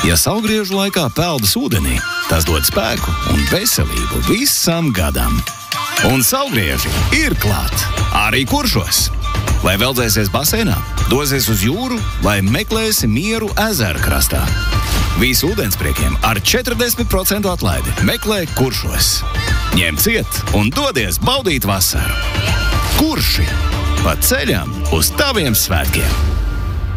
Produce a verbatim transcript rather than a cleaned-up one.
Ja saulgriežu laikā peldas ūdenī, tas dod spēku un veselību visam gadam. Un saulgrieži ir klāt, arī Kuršos. Vai veldzēsies baseinā, dosies uz jūru, vai meklēsi mieru ezera krastā. Visu ūdenspriekiem ar četrdesmit procentu atlaidi meklē Kuršos. Ņem ciet un dodies baudīt vasaru. Kurši pa ceļam uz taviem svētkiem.